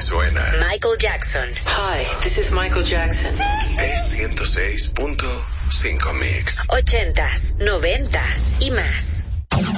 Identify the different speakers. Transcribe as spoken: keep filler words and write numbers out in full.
Speaker 1: suena.
Speaker 2: Michael Jackson.
Speaker 3: Hi, this is Michael Jackson.
Speaker 1: Es ciento seis punto cinco Mix.
Speaker 2: Ochentas, noventas y más.